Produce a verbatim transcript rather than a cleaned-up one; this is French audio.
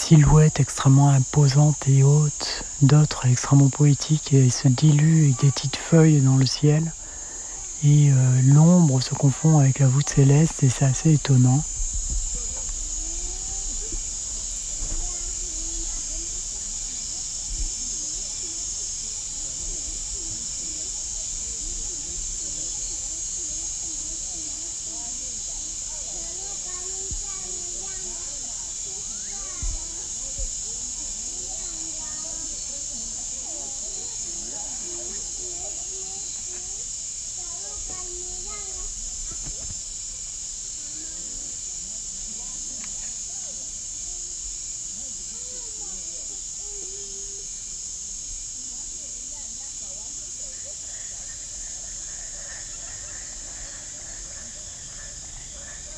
silhouettes extrêmement imposantes et hautes, d'autres extrêmement poétiques et se diluent avec des petites feuilles dans le ciel. Et euh, l'ombre se confond avec la voûte céleste et c'est assez étonnant.